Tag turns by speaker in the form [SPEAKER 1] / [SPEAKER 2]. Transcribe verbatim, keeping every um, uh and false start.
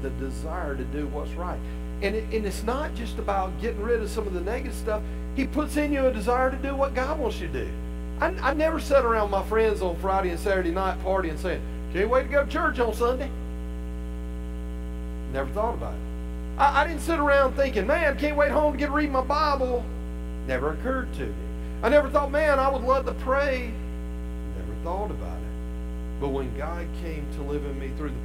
[SPEAKER 1] the desire to do what's right. And, it, and it's not just about getting rid of some of the negative stuff. He puts in you a desire to do what God wants you to do. I, I never sat around my friends on Friday and Saturday night partying saying, can't wait to go to church on Sunday. Never thought about it. I, I didn't sit around thinking, man, can't wait home to get to read my Bible. Never occurred to me. I never thought, man, I would love to pray. Never thought about it. But when God came to live in me through the